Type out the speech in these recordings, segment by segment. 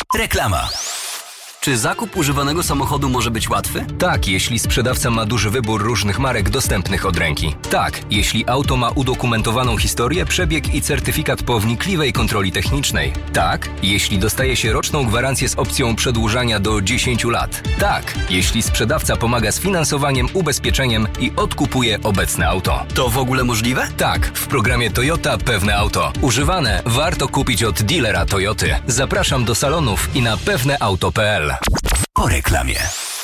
Reklama. Czy zakup używanego samochodu może być łatwy? Tak, jeśli sprzedawca ma duży wybór różnych marek dostępnych od ręki. Tak, jeśli auto ma udokumentowaną historię, przebieg i certyfikat po wnikliwej kontroli technicznej. Tak, jeśli dostaje się roczną gwarancję z opcją przedłużania do 10 lat. Tak, jeśli sprzedawca pomaga z finansowaniem, ubezpieczeniem i odkupuje obecne auto. To w ogóle możliwe? Tak, w programie Toyota Pewne Auto. Używane warto kupić od dealera Toyoty. Zapraszam do salonów i na pewneauto.pl. Po reklamie.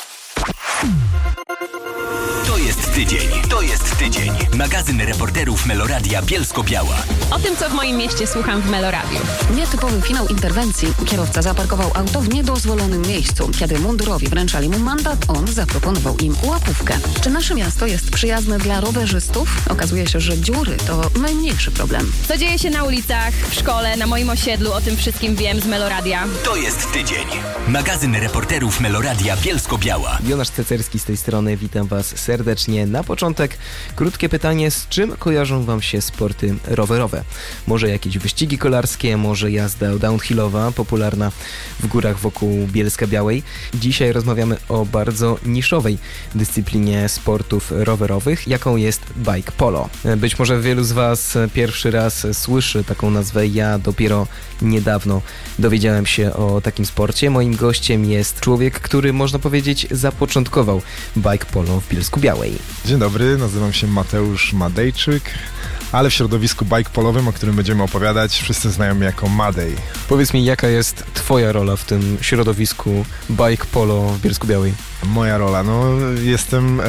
To jest tydzień. Magazyn reporterów Meloradia Bielsko-Biała. O tym, co w moim mieście słucham w Meloradiu. Nietypowy finał interwencji. Kierowca zaparkował auto w niedozwolonym miejscu. Kiedy mundurowi wręczali mu mandat, on zaproponował im łapówkę. Czy nasze miasto jest przyjazne dla rowerzystów? Okazuje się, że dziury to najmniejszy problem. Co dzieje się na ulicach, w szkole, na moim osiedlu, o tym wszystkim wiem z Meloradia. To jest tydzień. Magazyn reporterów Meloradia Bielsko-Biała. Jonasz Cecerski z tej strony, witam Was serdecznie. Na początek krótkie pytanie, z czym kojarzą Wam się sporty rowerowe? Może jakieś wyścigi kolarskie, może jazda downhillowa, popularna w górach wokół Bielska-Białej. Dzisiaj rozmawiamy o bardzo niszowej dyscyplinie sportów rowerowych, jaką jest bike polo. Być może wielu z Was pierwszy raz słyszy taką nazwę, ja dopiero niedawno dowiedziałem się o takim sporcie. Moim gościem jest człowiek, który można powiedzieć zapoczątkował bike polo w Bielsku-Białej. Dzień dobry, nazywam się Mateusz Madejczyk, ale w środowisku bike polowym, o którym będziemy opowiadać, wszyscy znają mnie jako Madej. Powiedz mi, jaka jest Twoja rola w tym środowisku bike polo w Bielsku-Białej? Moja rola? Jestem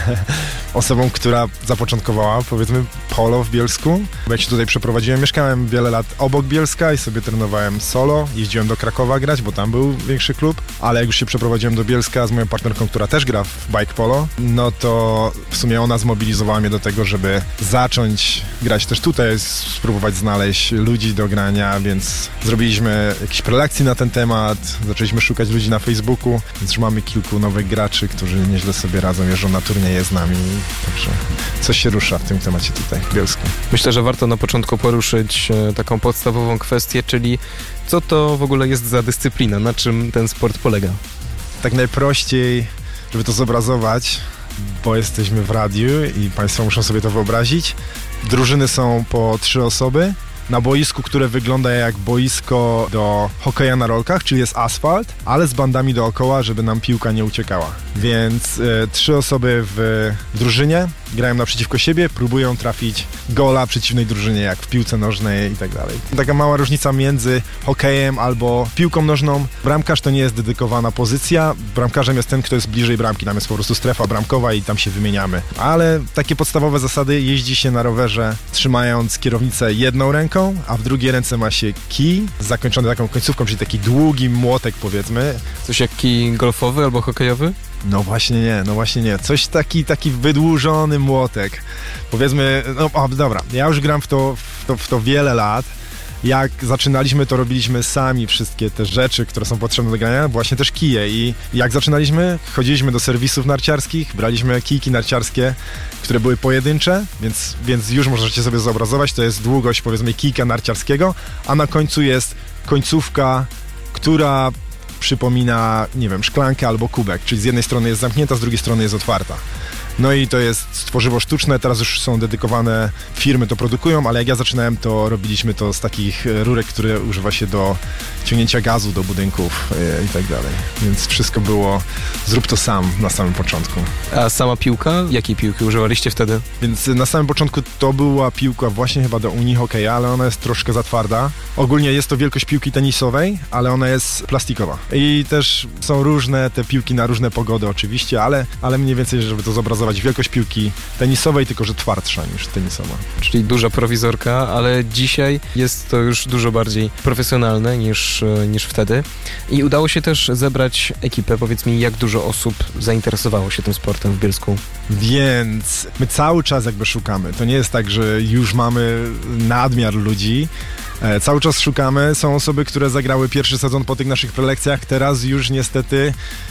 osobą, która zapoczątkowała, powiedzmy, polo w Bielsku. Jak się tutaj przeprowadziłem, mieszkałem wiele lat obok Bielska i sobie trenowałem solo. Jeździłem do Krakowa grać, bo tam był większy klub, ale jak już się przeprowadziłem do Bielska z moją partnerką, która też gra w bike polo, no to w sumie ona zmobilizowała mnie do tego, żeby zacząć grać też tutaj, spróbować znaleźć ludzi do grania, więc zrobiliśmy jakieś prelekcje na ten temat, zaczęliśmy szukać ludzi na Facebooku, więc już mamy kilku nowych graczy, którzy nieźle sobie radzą, jeżdżą na turnieje z nami, także coś się rusza w tym temacie tutaj w Bielsku. Myślę, że warto na początku poruszyć taką podstawową kwestię, czyli co to w ogóle jest za dyscyplina, na czym ten sport polega? Tak najprościej, żeby to zobrazować, bo jesteśmy w radiu i Państwo muszą sobie to wyobrazić. Drużyny są po 3 osoby na boisku, które wygląda jak boisko do hokeja na rolkach, czyli jest asfalt, ale z bandami dookoła, żeby nam piłka nie uciekała. Więc 3 osoby w drużynie grają naprzeciwko siebie, próbują trafić gola przeciwnej drużynie, jak w piłce nożnej i tak dalej. Taka mała różnica między hokejem albo piłką nożną. Bramkarz to nie jest dedykowana pozycja, bramkarzem jest ten, kto jest bliżej bramki, tam jest po prostu strefa bramkowa i tam się wymieniamy. Ale takie podstawowe zasady, jeździ się na rowerze trzymając kierownicę jedną ręką, a w drugiej ręce ma się kij zakończony taką końcówką, czyli taki długi młotek, powiedzmy. Coś jak kij golfowy albo hokejowy? No właśnie nie. Coś taki wydłużony młotek. Powiedzmy, dobra, ja już gram w to wiele lat. Jak zaczynaliśmy, to robiliśmy sami wszystkie te rzeczy, które są potrzebne do grania, właśnie też kije. I jak zaczynaliśmy, chodziliśmy do serwisów narciarskich, braliśmy kijki narciarskie, które były pojedyncze, więc już możecie sobie zobrazować, to jest długość, powiedzmy, kijka narciarskiego, a na końcu jest końcówka, która przypomina, nie wiem, szklankę albo kubek, czyli z jednej strony jest zamknięta, z drugiej strony jest otwarta. No i to jest tworzywo sztuczne, teraz już są dedykowane firmy, to produkują, ale jak ja zaczynałem, to robiliśmy to z takich rurek, które używa się do ciągnięcia gazu do budynków i tak dalej. Więc wszystko było zrób to sam na samym początku. A sama piłka? Jakiej piłki używaliście wtedy? Więc na samym początku to była piłka właśnie chyba do unihokeja, ale ona jest troszkę za twarda. Ogólnie jest to wielkość piłki tenisowej, ale ona jest plastikowa. I też są różne te piłki na różne pogody oczywiście, ale mniej więcej, żeby to zobrazować, wielkość piłki tenisowej, tylko że twardsza niż tenisowa. Czyli duża prowizorka, ale dzisiaj jest to już dużo bardziej profesjonalne niż wtedy. I udało się też zebrać ekipę. Powiedz mi, jak dużo osób zainteresowało się tym sportem w Bielsku? Więc my cały czas jakby szukamy. To nie jest tak, że już mamy nadmiar ludzi. Cały czas szukamy. Są osoby, które zagrały pierwszy sezon po tych naszych prelekcjach. Teraz już niestety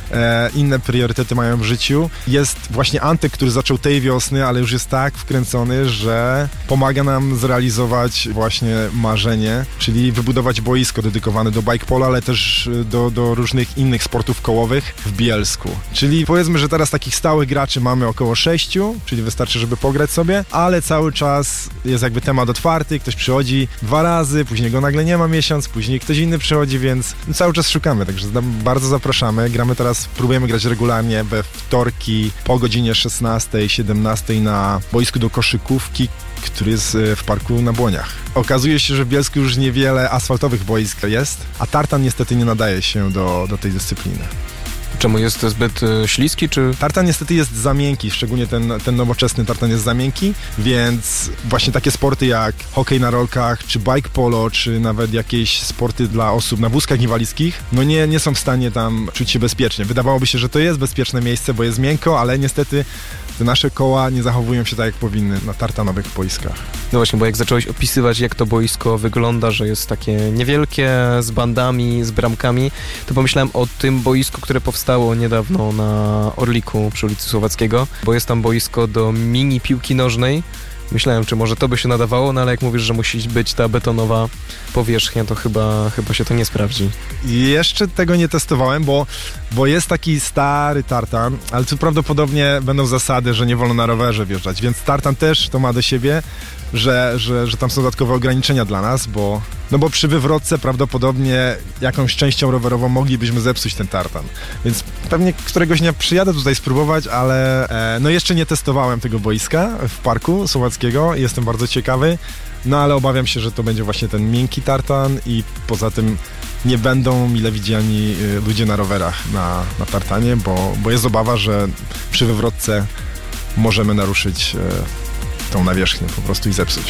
inne priorytety mają w życiu. Jest właśnie Antek, który zaczął tej wiosny, ale już jest tak wkręcony, że pomaga nam zrealizować właśnie marzenie, czyli wybudować boisko dedykowane do bike polo, ale też do różnych innych sportów kołowych w Bielsku. Czyli powiedzmy, że teraz takich stałych graczy mamy około 6, czyli wystarczy, żeby pograć sobie, ale cały czas jest jakby temat otwarty, ktoś przychodzi 2 razy, później go nagle nie ma miesiąc, później ktoś inny przychodzi, więc cały czas szukamy, także bardzo zapraszamy. Gramy teraz, próbujemy grać regularnie we wtorki po godzinie 16, 17 na boisku do koszykówki, który jest w parku na Błoniach. Okazuje się, że w Bielsku już niewiele asfaltowych boisk jest, a tartan niestety nie nadaje się do tej dyscypliny. Czemu jest zbyt śliski, czy... Tartan niestety jest za miękki, szczególnie ten nowoczesny tartan jest za miękki, więc właśnie takie sporty jak hokej na rolkach, czy bike polo, czy nawet jakieś sporty dla osób na wózkach inwalidzkich, no nie są w stanie tam czuć się bezpiecznie. Wydawałoby się, że to jest bezpieczne miejsce, bo jest miękko, ale niestety te nasze koła nie zachowują się tak, jak powinny na tartanowych boiskach. No właśnie, bo jak zacząłeś opisywać, jak to boisko wygląda, że jest takie niewielkie, z bandami, z bramkami, to pomyślałem o tym boisku, które powstało niedawno na Orliku przy ulicy Słowackiego, bo jest tam boisko do mini piłki nożnej. Myślałem, czy może to by się nadawało, no ale jak mówisz, że musi być ta betonowa powierzchnia, to chyba się to nie sprawdzi. Jeszcze tego nie testowałem, bo jest taki stary tartan, ale tu prawdopodobnie będą zasady, że nie wolno na rowerze wjeżdżać, więc tartan też to ma do siebie, że tam są dodatkowe ograniczenia dla nas, bo przy wywrotce prawdopodobnie jakąś częścią rowerową moglibyśmy zepsuć ten tartan. Więc pewnie któregoś dnia przyjadę tutaj spróbować, ale no jeszcze nie testowałem tego boiska w parku Słowackiego. Jestem bardzo ciekawy, no ale obawiam się, że to będzie właśnie ten miękki tartan i poza tym nie będą mile widziani ludzie na rowerach na tartanie, bo jest obawa, że przy wywrotce możemy naruszyć tą nawierzchnię po prostu i zepsuć.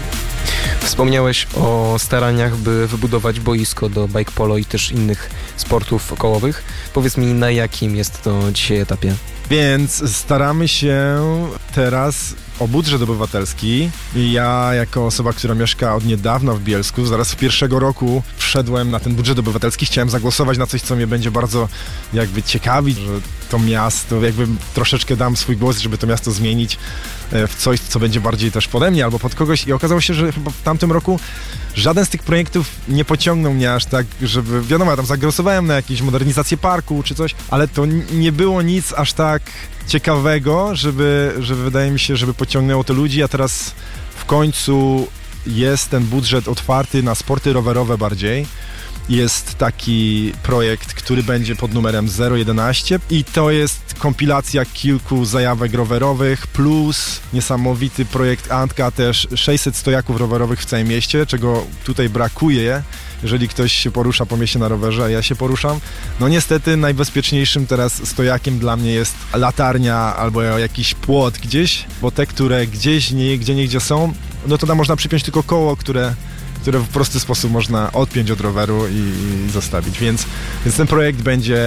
Wspomniałeś o staraniach, by wybudować boisko do bike polo i też innych sportów kołowych. Powiedz mi, na jakim jest to dzisiaj etapie? Więc staramy się teraz o budżet obywatelski. Ja jako osoba, która mieszka od niedawna w Bielsku, zaraz w pierwszego roku wszedłem na ten budżet obywatelski. Chciałem zagłosować na coś, co mnie będzie bardzo jakby ciekawić, że to miasto, jakby troszeczkę dam swój głos, żeby to miasto zmienić w coś, co będzie bardziej też pode mnie albo pod kogoś. I okazało się, że chyba w tamtym roku żaden z tych projektów nie pociągnął mnie aż tak, żeby, wiadomo, ja tam zagłosowałem na jakąś modernizację parku czy coś, ale to nie było nic aż tak ciekawego, żeby wydaje mi się, żeby pociągnęło to ludzi, a teraz w końcu jest ten budżet otwarty na sporty rowerowe bardziej. Jest taki projekt, który będzie pod numerem 011 i to jest kompilacja kilku zajawek rowerowych plus niesamowity projekt Antka, też 600 stojaków rowerowych w całym mieście, czego tutaj brakuje, jeżeli ktoś się porusza po mieście na rowerze, a ja się poruszam. No niestety najbezpieczniejszym teraz stojakiem dla mnie jest latarnia albo jakiś płot gdzieś, bo te, które gdzieś niegdzie są, no to tam można przypiąć tylko koło, które w prosty sposób można odpiąć od roweru i zostawić. Więc ten projekt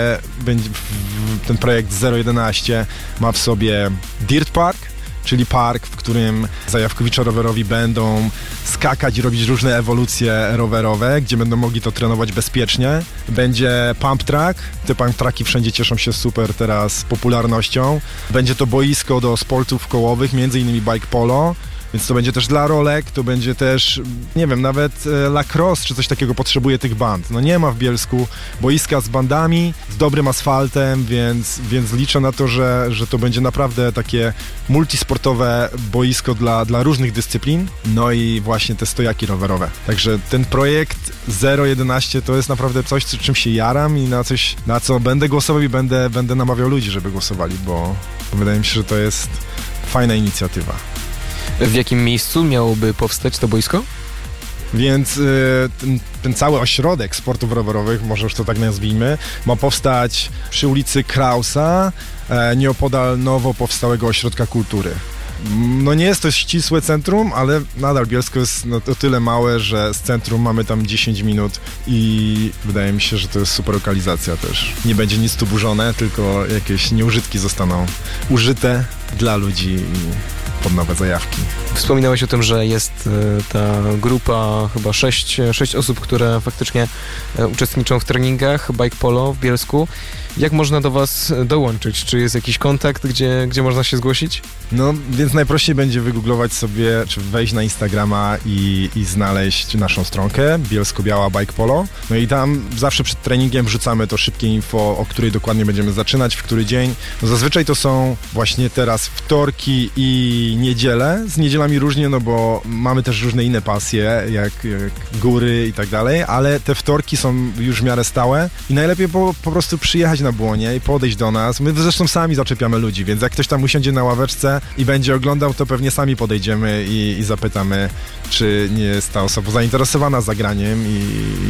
ten projekt 011 ma w sobie Dirt Park, czyli park, w którym zajawkowicze rowerowi będą skakać i robić różne ewolucje rowerowe, gdzie będą mogli to trenować bezpiecznie. Będzie pump track. Te pump tracki wszędzie cieszą się super teraz popularnością. Będzie to boisko do sportów kołowych, między innymi bike polo. Więc to będzie też dla rolek, to będzie też, nie wiem, nawet lacrosse czy coś takiego potrzebuje tych band. No nie ma w Bielsku boiska z bandami, z dobrym asfaltem, więc liczę na to, że to będzie naprawdę takie multisportowe boisko dla różnych dyscyplin. No i właśnie te stojaki rowerowe. Także ten projekt 011 to jest naprawdę coś, czym się jaram i na co będę głosował i będę namawiał ludzi, żeby głosowali, bo wydaje mi się, że to jest fajna inicjatywa. W jakim miejscu miałoby powstać to boisko? Więc ten cały ośrodek sportów rowerowych, może już to tak nazwijmy, ma powstać przy ulicy Krausa, nieopodal nowo powstałego ośrodka kultury. No nie jest to ścisłe centrum, ale nadal Bielsko jest o tyle małe, że z centrum mamy tam 10 minut i wydaje mi się, że to jest super lokalizacja też. Nie będzie nic tu burzone, tylko jakieś nieużytki zostaną użyte dla ludzi i pod nowe zajawki. Wspominałeś o tym, że jest ta grupa, chyba 6 osób, które faktycznie uczestniczą w treningach Bike Polo w Bielsku. Jak można do was dołączyć? Czy jest jakiś kontakt, gdzie można się zgłosić? No, więc najprościej będzie wygooglować sobie, czy wejść na Instagrama i znaleźć naszą stronkę Bielsko-Biała Bike Polo. No i tam zawsze przed treningiem wrzucamy to szybkie info, o której dokładnie będziemy zaczynać, w który dzień. No zazwyczaj to są właśnie teraz wtorki i niedziele. Z niedzielami różnie, no bo mamy też różne inne pasje, jak góry i tak dalej, ale te wtorki są już w miarę stałe i najlepiej po prostu przyjechać na błonie i podejść do nas. My zresztą sami zaczepiamy ludzi, więc jak ktoś tam usiądzie na ławeczce i będzie oglądał, to pewnie sami podejdziemy i zapytamy, czy nie jest ta osoba zainteresowana zagraniem i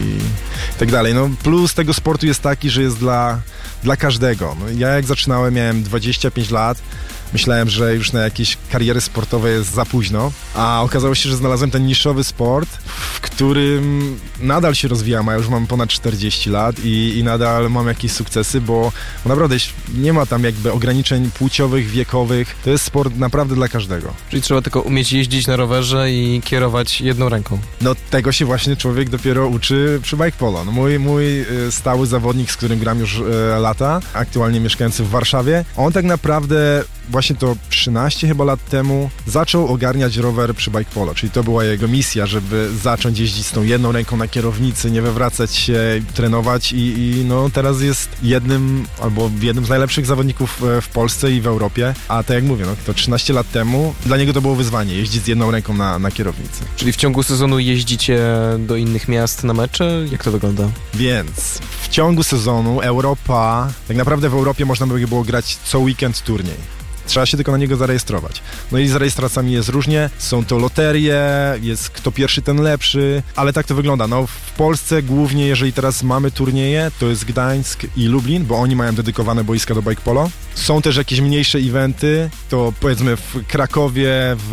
tak dalej. No plus tego sportu jest taki, że jest dla każdego. No, ja jak zaczynałem, miałem 25 lat, myślałem, że już na jakieś kariery sportowe jest za późno, a okazało się, że znalazłem ten niszowy sport, w którym nadal się rozwijam, a już mam ponad 40 lat i nadal mam jakieś sukcesy, bo naprawdę nie ma tam jakby ograniczeń płciowych, wiekowych. To jest sport naprawdę dla każdego. Czyli trzeba tylko umieć jeździć na rowerze i kierować jedną ręką. No tego się właśnie człowiek dopiero uczy przy Bike Polo. No, mój stały zawodnik, z którym gram już lata, aktualnie mieszkający w Warszawie, on tak naprawdę właśnie to 13 chyba lat temu zaczął ogarniać rower przy Bike Polo, czyli to była jego misja, żeby zacząć jeździć z tą jedną ręką na kierownicy, nie wywracać się, trenować i no teraz jest jednym z najlepszych zawodników w Polsce i w Europie, a tak jak mówię, no to 13 lat temu dla niego to było wyzwanie, jeździć z jedną ręką na kierownicy. Czyli w ciągu sezonu jeździcie do innych miast na mecze? Jak to wygląda? Więc w ciągu sezonu Europa, tak naprawdę w Europie można by było grać co weekend turniej. Trzeba się tylko na niego zarejestrować. No i z rejestracjami jest różnie, są to loterie, jest kto pierwszy, ten lepszy, ale tak to wygląda. No w Polsce głównie, jeżeli teraz mamy turnieje, to jest Gdańsk i Lublin, bo oni mają dedykowane boiska do Bike Polo. Są też jakieś mniejsze eventy, to powiedzmy w Krakowie,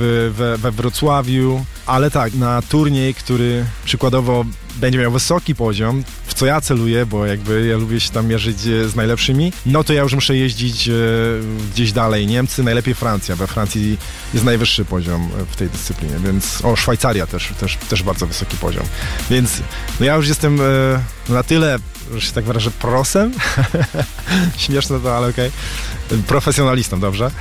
we Wrocławiu, ale tak, na turniej, który przykładowo będzie miał wysoki poziom, w co ja celuję, bo jakby ja lubię się tam mierzyć z najlepszymi, no to ja już muszę jeździć gdzieś dalej. Niemcy, najlepiej Francja. We Francji jest najwyższy poziom w tej dyscyplinie, więc Szwajcaria też bardzo wysoki poziom. Więc no ja już jestem na tyle, że się tak wyrażę, prosem, śmieszne to, ale okej, profesjonalistą, dobrze,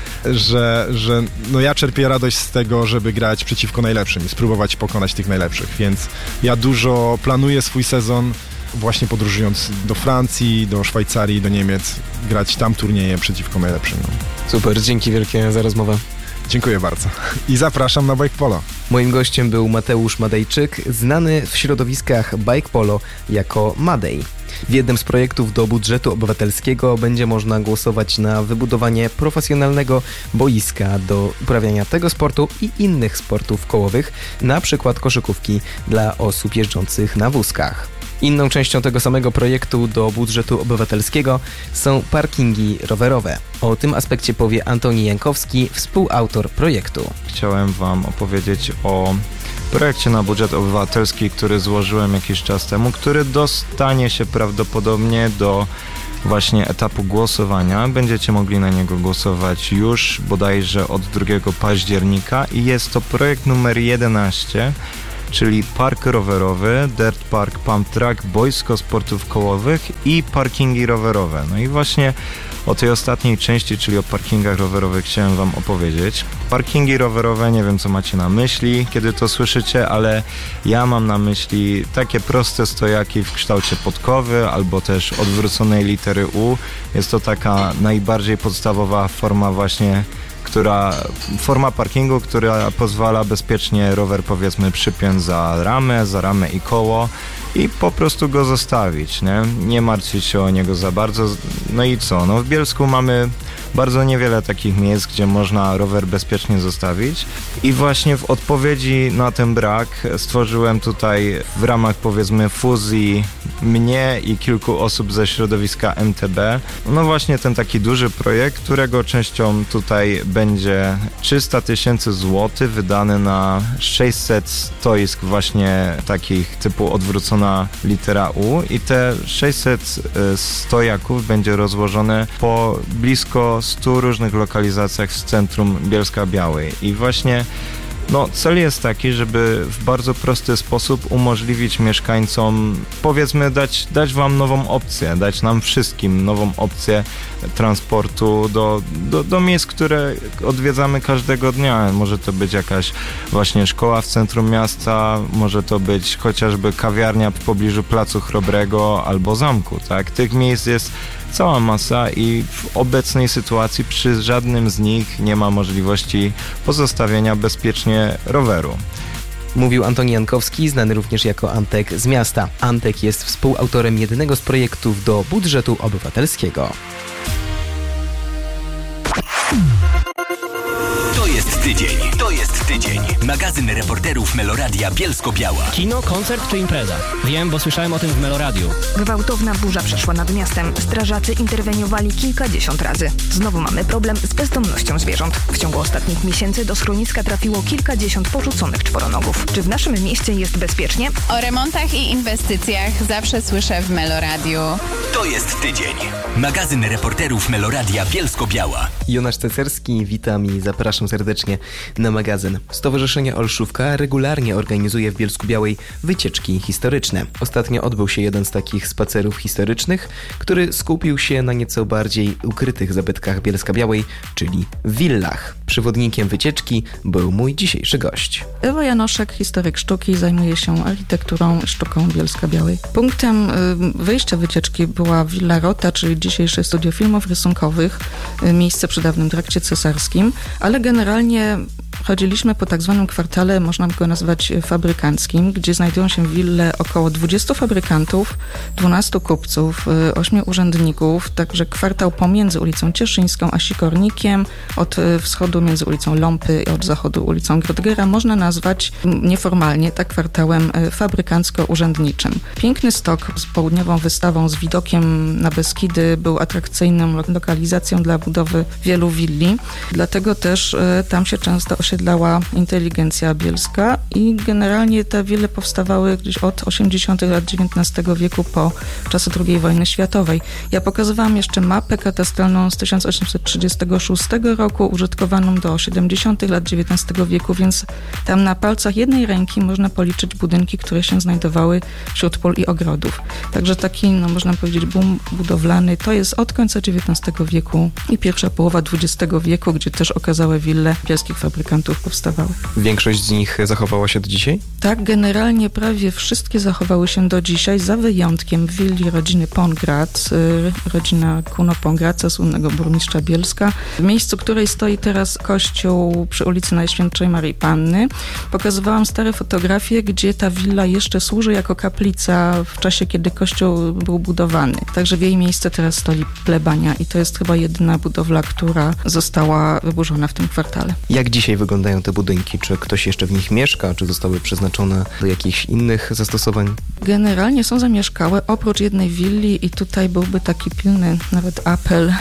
że no ja czerpię radość z tego, żeby grać przeciwko najlepszym i spróbować pokonać tych najlepszych, więc ja dużo planuję swój sezon właśnie podróżując do Francji, do Szwajcarii, do Niemiec, grać tam turnieje przeciwko najlepszym. No. Super, dzięki wielkie za rozmowę. Dziękuję bardzo i zapraszam na Bike Polo. Moim gościem był Mateusz Madejczyk, znany w środowiskach Bike Polo jako Madej. W jednym z projektów do budżetu obywatelskiego będzie można głosować na wybudowanie profesjonalnego boiska do uprawiania tego sportu i innych sportów kołowych, na przykład koszykówki dla osób jeżdżących na wózkach. Inną częścią tego samego projektu do budżetu obywatelskiego są parkingi rowerowe. O tym aspekcie powie Antoni Jankowski, współautor projektu. Chciałem Wam opowiedzieć o projekcie na budżet obywatelski, który złożyłem jakiś czas temu, który dostanie się prawdopodobnie do właśnie etapu głosowania. Będziecie mogli na niego głosować już bodajże od 2 października i jest to projekt numer 11, czyli park rowerowy, dirt park, pump track, boisko sportów kołowych i parkingi rowerowe. No i właśnie o tej ostatniej części, czyli o parkingach rowerowych chciałem Wam opowiedzieć. Parkingi rowerowe, nie wiem co macie na myśli, kiedy to słyszycie, ale ja mam na myśli takie proste stojaki w kształcie podkowy albo też odwróconej litery U. Jest to taka najbardziej podstawowa forma właśnie forma parkingu, która pozwala bezpiecznie rower powiedzmy przypiąć za ramę i koło i po prostu go zostawić, nie martwić się o niego za bardzo. No i co? No w Bielsku mamy bardzo niewiele takich miejsc, gdzie można rower bezpiecznie zostawić i właśnie w odpowiedzi na ten brak stworzyłem tutaj w ramach powiedzmy fuzji mnie i kilku osób ze środowiska MTB, no właśnie ten taki duży projekt, którego częścią tutaj będzie 300 000 złotych wydane na 600 stoisk właśnie takich typu odwrócona litera U i te 600 stojaków będzie rozłożone po blisko 100 różnych lokalizacjach w centrum Bielska-Białej i właśnie No, cel jest taki, żeby w bardzo prosty sposób umożliwić mieszkańcom, powiedzmy, dać wam nową opcję, dać nam wszystkim nową opcję transportu do miejsc, które odwiedzamy każdego dnia. Może to być jakaś właśnie szkoła w centrum miasta, może to być chociażby kawiarnia w pobliżu Placu Chrobrego albo zamku, tak? Tych miejsc jest cała masa i w obecnej sytuacji przy żadnym z nich nie ma możliwości pozostawienia bezpiecznie roweru. Mówił Antoni Jankowski, znany również jako Antek z miasta. Antek jest współautorem jednego z projektów do budżetu obywatelskiego. To jest tydzień. Magazyn reporterów Meloradia Bielsko-Biała. Kino, koncert czy impreza? Wiem, bo słyszałem o tym w Meloradiu. Gwałtowna burza przeszła nad miastem. Strażacy interweniowali kilkadziesiąt razy. Znowu mamy problem z bezdomnością zwierząt. W ciągu ostatnich miesięcy do schroniska trafiło kilkadziesiąt porzuconych czworonogów. Czy w naszym mieście jest bezpiecznie? O remontach i inwestycjach zawsze słyszę w Meloradiu. To jest tydzień. Magazyn reporterów Meloradia Bielsko-Biała. Jonasz Cecerski, witam i zapraszam serdecznie na magazyn. Stowarzyszenie Olszówka regularnie organizuje w Bielsku-Białej wycieczki historyczne. Ostatnio odbył się jeden z takich spacerów historycznych, który skupił się na nieco bardziej ukrytych zabytkach Bielska-Białej, czyli willach. Przewodnikiem wycieczki był mój dzisiejszy gość. Ewa Janoszek, historyk sztuki, zajmuje się architekturą i sztuką Bielska-Białej. Punktem wyjścia wycieczki była Villa Rota, czyli dzisiejsze studio filmów rysunkowych, miejsce przy dawnym trakcie cesarskim, ale generalnie chodziliśmy po tak zwanym kwartale, można go nazwać fabrykanckim, gdzie znajdują się wille około 20 fabrykantów, 12 kupców, 8 urzędników, także kwartał pomiędzy ulicą Cieszyńską a Sikornikiem, od wschodu między ulicą Ląpy i od zachodu ulicą Grodgera można nazwać nieformalnie tak kwartałem fabrykancko-urzędniczym. Piękny stok z południową wystawą z widokiem na Beskidy był atrakcyjną lokalizacją dla budowy wielu willi, dlatego też tam się często osiedlała inteligencja bielska i generalnie te wille powstawały gdzieś od 80. lat XIX wieku po czasy II wojny światowej. Ja pokazywałam jeszcze mapę katastralną z 1836 roku, użytkowaną do 70. lat XIX wieku, więc tam na palcach jednej ręki można policzyć budynki, które się znajdowały wśród pól i ogrodów. Także taki, można powiedzieć, boom budowlany to jest od końca XIX wieku i pierwsza połowa XX wieku, gdzie też okazałe wille bielskich fabrykantów powstawały. Większość z nich zachowała się do dzisiaj? Tak, generalnie prawie wszystkie zachowały się do dzisiaj, za wyjątkiem willi rodziny Pongratz, rodzina Kuno-Pongratza, słynnego burmistrza Bielska, w miejscu której stoi teraz kościół przy ulicy Najświętszej Maryi Panny. Pokazywałam stare fotografie, gdzie ta willa jeszcze służy jako kaplica w czasie, kiedy kościół był budowany. Także w jej miejsce teraz stoi plebania i to jest chyba jedyna budowla, która została wyburzona w tym kwartale. Jak dzisiaj wyglądają te budynki? Czy ktoś jeszcze w nich mieszka? Czy zostały przeznaczone do jakichś innych zastosowań? Generalnie są zamieszkałe, oprócz jednej willi i tutaj byłby taki pilny nawet apel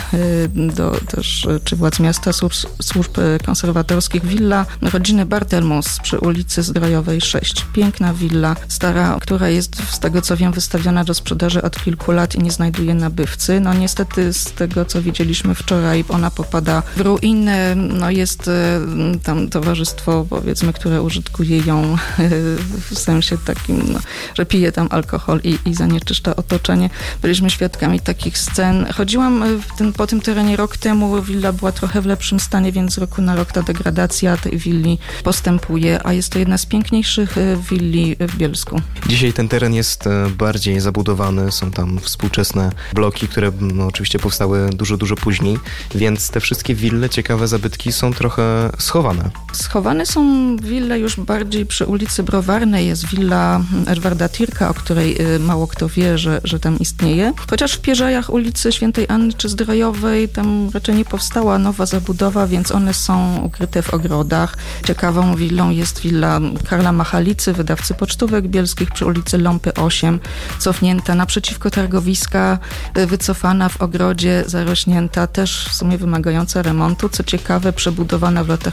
do też czy władz miasta, służb konserwatorskich. Willa rodziny Bartelmus przy ulicy Zdrojowej 6. Piękna willa, stara, która jest z tego co wiem wystawiona do sprzedaży od kilku lat i nie znajduje nabywcy. No niestety z tego co widzieliśmy wczoraj, ona popada w ruinę. No jest tam towarzystwo, powiedzmy, które użytkuje ją w sensie takim, że pije tam alkohol i zanieczyszcza otoczenie. Byliśmy świadkami takich scen. Chodziłam po tym terenie rok temu, willa była trochę w lepszym stanie, więc z roku na rok ta degradacja tej willi postępuje, a jest to jedna z piękniejszych willi w Bielsku. Dzisiaj ten teren jest bardziej zabudowany, są tam współczesne bloki, które oczywiście powstały dużo później, więc te wszystkie wille, ciekawe zabytki są trochę schowane. Schowane są wille już bardziej przy ulicy Browarnej. Jest willa Edwarda Tirka, o której mało kto wie, że tam istnieje. Chociaż w Pierzajach ulicy Świętej Anny czy Zdrojowej tam raczej nie powstała nowa zabudowa, więc one są ukryte w ogrodach. Ciekawą willą jest willa Karla Machalicy, wydawcy pocztówek bielskich przy ulicy Ląpy 8, cofnięta naprzeciwko targowiska, wycofana w ogrodzie, zarośnięta, też w sumie wymagająca remontu. Co ciekawe, przebudowana w latach międzywojennych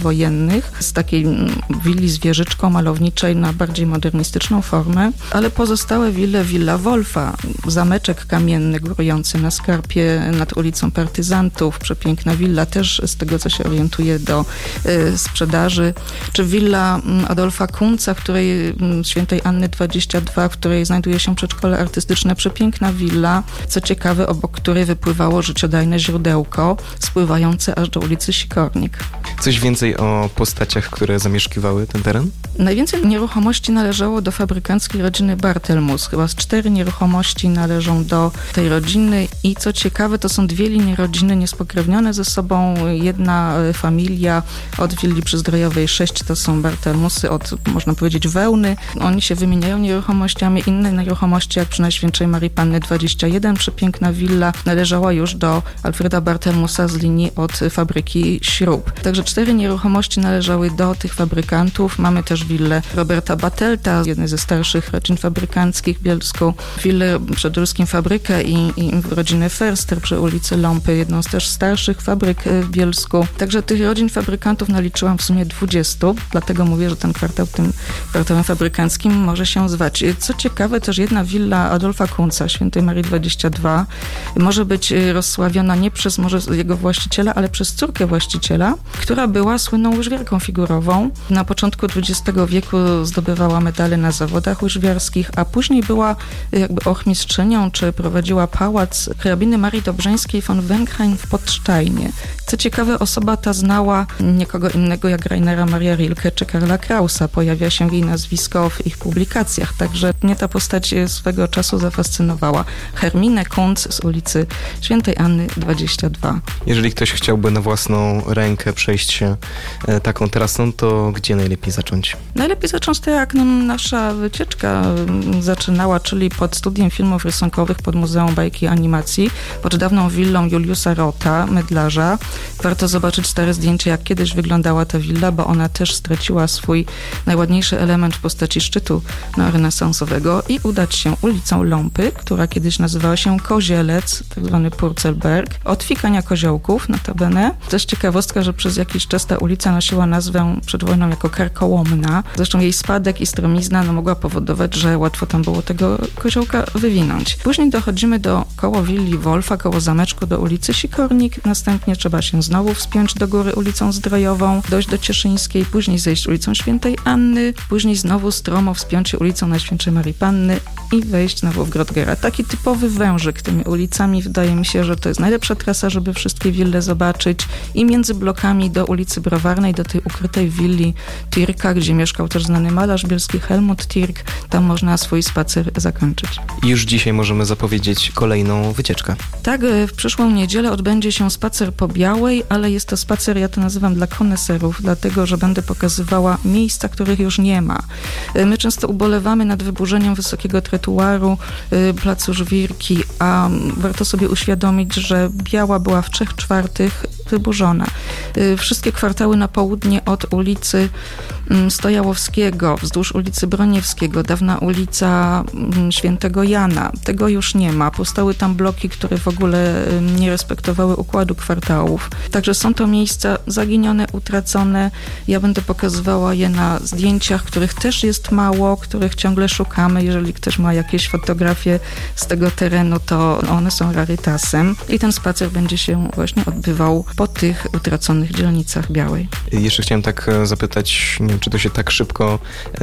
międzywojennych, z takiej willi z wieżyczką malowniczej na bardziej modernistyczną formę, ale pozostałe wille, Villa Wolfa, zameczek kamienny górujący na skarpie nad ulicą Partyzantów, przepiękna willa, też z tego co się orientuje do sprzedaży, czy willa Adolfa Kunca, w której Świętej Anny 22, w której znajduje się przedszkole artystyczne, przepiękna willa, co ciekawe, obok której wypływało życiodajne źródełko, spływające aż do ulicy Sikornik. Coś więcej o postaciach, które zamieszkiwały ten teren? Najwięcej nieruchomości należało do fabrykanckiej rodziny Bartelmus. Chyba z 4 nieruchomości należą do tej rodziny i co ciekawe, to są 2 linie rodziny niespokrewnione ze sobą. Jedna familia od willi Przyzdrojowej 6 to są Bartelmusy od, można powiedzieć, Wełny. Oni się wymieniają nieruchomościami. Inne nieruchomości, jak przy Najświętszej Marii Panny 21, przepiękna willa, należała już do Alfreda Bartelmusa z linii od fabryki śrub. Także 4 nieruchomości należały do tych fabrykantów. Mamy też willę Roberta Batelta, jednej ze starszych rodzin fabrykanckich w Bielsku, willę przed Ruskim Fabrykę i rodziny Förster przy ulicy Ląpy, jedną z też starszych fabryk w Bielsku. Także tych rodzin fabrykantów naliczyłam w sumie 20, dlatego mówię, że ten kwartał tym kwartałem fabrykanckim może się zwać. Co ciekawe, też jedna willa Adolfa Kunca, Świętej Marii 22, może być rozsławiona nie przez może jego właściciela, ale przez córkę właściciela, która była słynną łyżwiarką figurową. Na początku XX wieku zdobywała medale na zawodach łyżwiarskich, a później była jakby ochmistrzynią, czy prowadziła pałac hrabiny Marii Dobrzeńskiej von Wenkheim w Podsztajnie. Co ciekawe, osoba ta znała nikogo innego jak Rainera Maria Rilke czy Karla Krausa. Pojawia się jej nazwisko w ich publikacjach, także mnie ta postać swego czasu zafascynowała. Herminę Kunc z ulicy Świętej Anny 22. Jeżeli ktoś chciałby na własną rękę przejść się taką trasą, to gdzie najlepiej zacząć? Najlepiej zacząć tak, jak nasza wycieczka zaczynała, czyli pod Studiem Filmów Rysunkowych pod Muzeum Bajki i Animacji, pod dawną willą Juliusa Rota, mydlarza. Warto zobaczyć stare zdjęcie, jak kiedyś wyglądała ta willa, bo ona też straciła swój najładniejszy element w postaci szczytu renesansowego i udać się ulicą Ląpy, która kiedyś nazywała się Kozielec, tak zwany Purzelberg, od fikania koziołków, notabene. Też ciekawostka, że przez jakiś czas ta ulica nosiła nazwę przed wojną jako Karkołomna. Zresztą jej spadek i stromizna mogła powodować, że łatwo tam było tego koziołka wywinąć. Później dochodzimy do koło willi Wolfa, koło zameczku do ulicy Sikornik. Następnie trzeba się znowu wspiąć do góry ulicą Zdrojową, dojść do Cieszyńskiej, później zejść ulicą Świętej Anny, później znowu stromo wspiąć się ulicą Najświętszej Marii Panny i wejść znowu w Grodgera. Taki typowy wężyk tymi ulicami. Wydaje mi się, że to jest najlepsza trasa, żeby wszystkie wille zobaczyć. I między blokami do ulicy Browarnej, do tej ukrytej willi Tirka, gdzie mieszkał też znany malarz bielski Helmut Tirk. Tam można swój spacer zakończyć. I już dzisiaj możemy zapowiedzieć kolejną wycieczkę. Tak, w przyszłą niedzielę odbędzie się spacer po Białej, ale jest to spacer, ja to nazywam dla koneserów, dlatego, że będę pokazywała miejsca, których już nie ma. My często ubolewamy nad wyburzeniem wysokiego trotuaru, placu Żwirki, a warto sobie uświadomić, że Biała była w 3/4 wyburzona. Wszystkie kwartały na południe od ulicy Stojałowskiego, wzdłuż ulicy Broniewskiego, dawna ulica Świętego Jana. Tego już nie ma. Powstały tam bloki, które w ogóle nie respektowały układu kwartałów. Także są to miejsca zaginione, utracone. Ja będę pokazywała je na zdjęciach, których też jest mało, których ciągle szukamy. Jeżeli ktoś ma jakieś fotografie z tego terenu, to one są rarytasem. I ten spacer będzie się właśnie odbywał po tych utraconych dzielnicach Białej. Jeszcze chciałem tak zapytać, nie wiem, czy to się tak szybko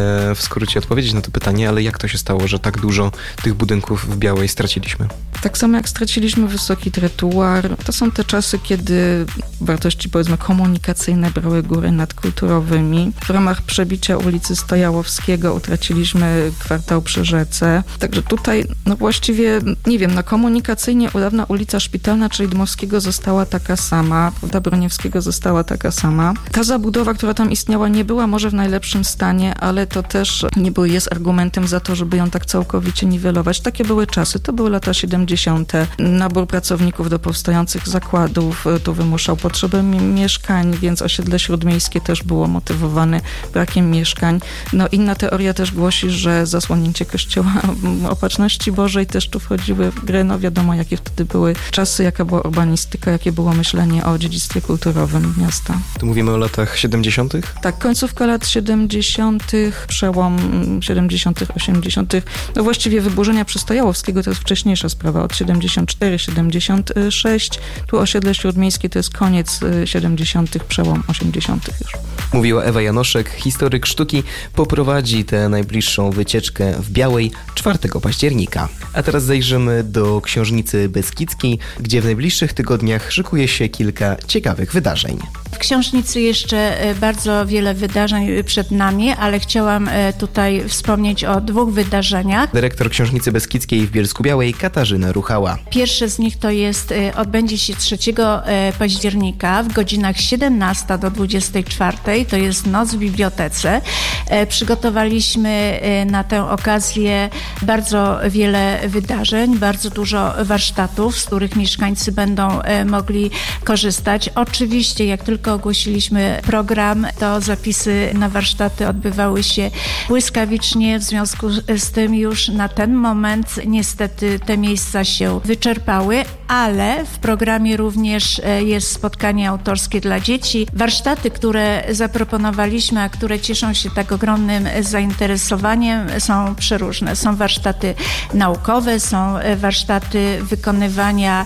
w skrócie odpowiedzieć na to pytanie, ale jak to się stało, że tak dużo tych budynków w Białej straciliśmy? Tak samo jak straciliśmy wysoki trotuar, to są te czasy, kiedy wartości, powiedzmy, komunikacyjne brały górę nad kulturowymi. W ramach przebicia ulicy Stojałowskiego utraciliśmy kwartał przy rzece. Także tutaj, właściwie, nie wiem, komunikacyjnie dawna ulica Szpitalna, czyli Dmowskiego została taka sama, prawda, Broniewskiego została taka sama. Ta zabudowa, która tam istniała, nie była może w najlepszym stanie, ale to też nie jest argumentem za to, żeby ją tak całkowicie niwelować. Takie były czasy, to były lata 70. Nabór pracowników do powstających zakładów tu wymuszał potrzebę mieszkań, więc osiedle śródmiejskie też było motywowane brakiem mieszkań. Inna teoria też głosi, że zasłonięcie kościoła Opatrzności Bożej też tu wchodziły w grę. Wiadomo, jakie wtedy były czasy, jaka była urbanistyka, jakie było myślenie o dziedzictwie kulturowym miasta. Tu mówimy o latach 70.? Tak, końcówka lat 70., przełom 70., 80. No właściwie wyburzenia Przystojałowskiego to jest wcześniejsza sprawa, od 74, 76. Tu osiedle śródmiejskie to jest koniec 70., przełom 80. już. Mówiła Ewa Janoszek, historyk sztuki, poprowadzi tę najbliższą wycieczkę w Białej 4 października. A teraz zajrzymy do Książnicy Beskidzkiej, gdzie w najbliższych tygodniach szykuje się kilka ciekawych wydarzeń. W Książnicy jeszcze bardzo wiele wydarzeń przed nami, ale chciałam tutaj wspomnieć o 2 wydarzeniach. Dyrektor Książnicy Beskidzkiej w Bielsku-Białej Katarzyna Ruchała. Pierwsze z nich to jest, odbędzie się 3 października w godzinach 17 do 24. To jest Noc w bibliotece. Przygotowaliśmy na tę okazję bardzo wiele wydarzeń, bardzo dużo warsztatów, z których mieszkańcy będą mogli korzystać. Oczywiście, jak tylko ogłosiliśmy program, to zapisy na warsztaty odbywały się błyskawicznie. W związku z tym już na ten moment niestety te miejsca się wyczerpały, ale w programie również jest spotkanie autorskie dla dzieci. Warsztaty, które zaproponowaliśmy, a które cieszą się tak ogromnym zainteresowaniem, są przeróżne. Są warsztaty naukowe, są warsztaty wykonywania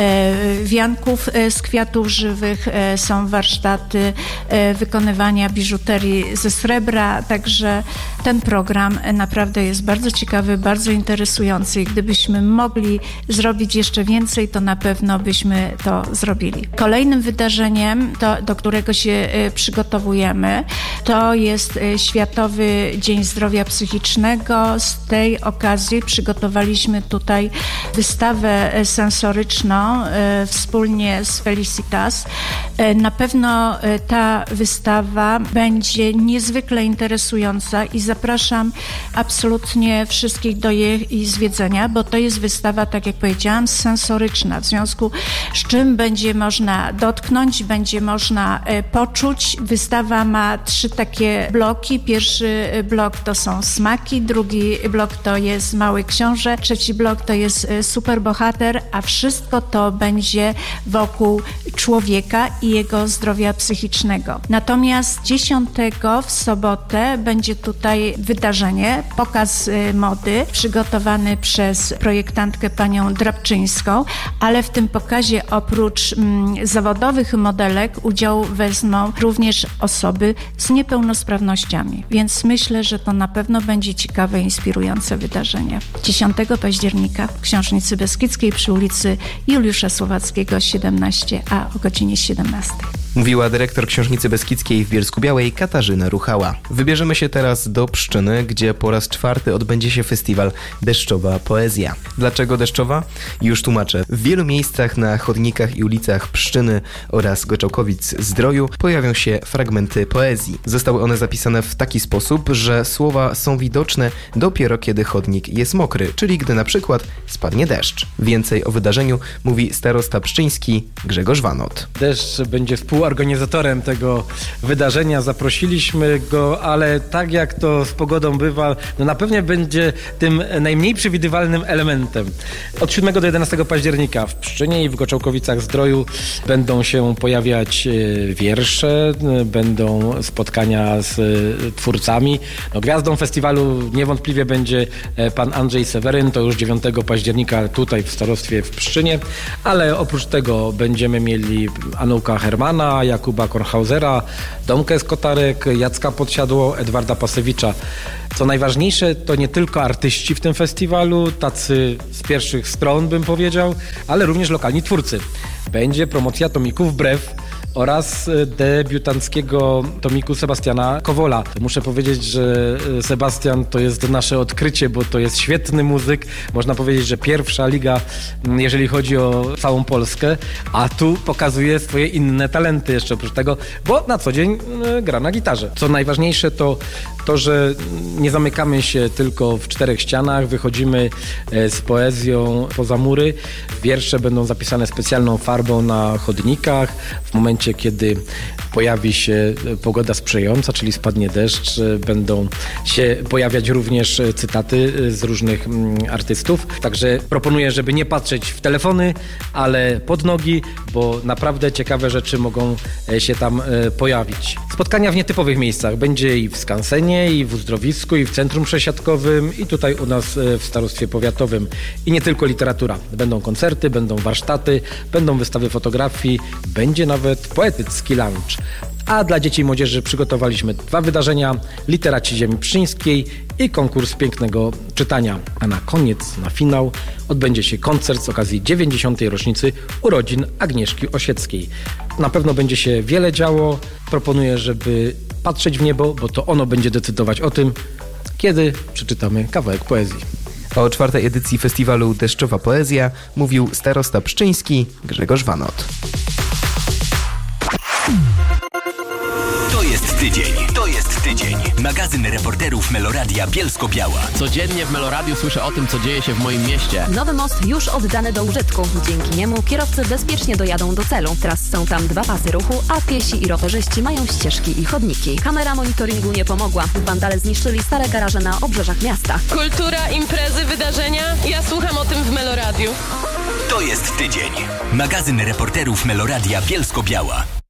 wianków z kwiatów żywych, są warsztaty wykonywania biżuterii ze srebra, także ten program naprawdę jest bardzo ciekawy, bardzo interesujący i gdybyśmy mogli zrobić jeszcze więcej, to na pewno byśmy to zrobili. Kolejnym wydarzeniem, do którego się przygotowujemy, to jest Światowy Dzień Zdrowia Psychicznego. Z tej okazji przygotowaliśmy tutaj wystawę sensoryczną wspólnie z Felicitas. Na pewno ta wystawa będzie niezwykle interesująca i zapraszam absolutnie wszystkich do jej zwiedzenia, bo to jest wystawa, tak jak powiedziałam, sensoryczna, w związku z czym będzie można dotknąć, będzie można poczuć. Wystawa ma 3 takie bloki. Pierwszy blok to są smaki, drugi blok to jest Mały Książę, trzeci blok to jest superbohater, a wszystko to będzie wokół człowieka i jego zdrowia psychicznego. Natomiast 10 w sobotę będzie tutaj wydarzenie, pokaz mody przygotowany przez projektantkę panią Drabczyńską, ale w tym pokazie oprócz zawodowych modelek udział wezmą również osoby z niepełnosprawnościami, więc myślę, że to na pewno będzie ciekawe, inspirujące wydarzenie. 10 października w Książnicy Beskidzkiej przy ulicy Juliusza Słowackiego 17a o godzinie 17. Mówiła dyrektor Książnicy Beskidzkiej w Bielsku-Białej Katarzyna Ruchała. Wybierzemy się teraz do Pszczyny, gdzie po raz 4 odbędzie się festiwal Deszczowa Poezja. Dlaczego deszczowa? Już tłumaczę. W wielu miejscach na chodnikach i ulicach Pszczyny oraz Goczałkowic-Zdroju pojawią się fragmenty poezji. Zostały one zapisane w taki sposób, że słowa są widoczne dopiero kiedy chodnik jest mokry, czyli gdy na przykład spadnie deszcz. Więcej o wydarzeniu mówi starosta pszczyński Grzegorz Wanot. Deszcz będzie współorganizatorem tego wydarzenia. Zaprosiliśmy go, ale tak jak to z pogodą bywa, no na pewno będzie tym najmniej przewidywalnym elementem. Od 7 do 11 października w Pszczynie i w Goczałkowicach-Zdroju będą się pojawiać wiersze, będą spotkania z twórcami. No, gwiazdą festiwalu niewątpliwie będzie pan Andrzej Seweryn, to już 9 października tutaj w starostwie w Pszczynie, ale oprócz tego będziemy mieli Anułka Hermana, Jakuba Kornhausera, Domkę z Kotarek, Jacka Podsiadło, Edwarda Pasewicza. Co najważniejsze, to nie tylko artyści w tym festiwalu, tacy z pierwszych stron bym powiedział, ale również lokalni twórcy. Będzie promocja tomików Brew oraz debiutanckiego tomiku Sebastiana Kowola. Muszę powiedzieć, że Sebastian to jest nasze odkrycie, bo to jest świetny muzyk. Można powiedzieć, że pierwsza liga, jeżeli chodzi o całą Polskę, a tu pokazuje swoje inne talenty jeszcze oprócz tego, bo na co dzień gra na gitarze. Co najważniejsze to, że nie zamykamy się tylko w 4 ścianach, wychodzimy z poezją poza mury. Wiersze będą zapisane specjalną farbą na chodnikach. W momencie momencie, kiedy pojawi się pogoda sprzyjająca, czyli spadnie deszcz, będą się pojawiać również cytaty z różnych artystów. Także proponuję, żeby nie patrzeć w telefony, ale pod nogi, bo naprawdę ciekawe rzeczy mogą się tam pojawić. Spotkania w nietypowych miejscach. Będzie i w skansenie, i w uzdrowisku, i w centrum przesiadkowym, i tutaj u nas w starostwie powiatowym. I nie tylko literatura. Będą koncerty, będą warsztaty, będą wystawy fotografii, będzie nawet poetycki lunch. A dla dzieci i młodzieży przygotowaliśmy 2 wydarzenia, Literaci Ziemi Pszczyńskiej i konkurs pięknego czytania. A na koniec, na finał, odbędzie się koncert z okazji 90. rocznicy urodzin Agnieszki Osieckiej. Na pewno będzie się wiele działo. Proponuję, żeby patrzeć w niebo, bo to ono będzie decydować o tym, kiedy przeczytamy kawałek poezji. O 4. edycji festiwalu Deszczowa Poezja mówił starosta pszczyński Grzegorz Wanot. To jest tydzień. Magazyn reporterów Meloradia Bielsko-Biała. Codziennie w Meloradiu słyszę o tym, co dzieje się w moim mieście. Nowy most już oddany do użytku. Dzięki niemu kierowcy bezpiecznie dojadą do celu. Teraz są tam 2 pasy ruchu, a piesi i rowerzyści mają ścieżki i chodniki. Kamera monitoringu nie pomogła. Wandale zniszczyli stare garaże na obrzeżach miasta. Kultura, imprezy, wydarzenia. Ja słucham o tym w Meloradiu. To jest tydzień. Magazyn reporterów Meloradia Bielsko-Biała.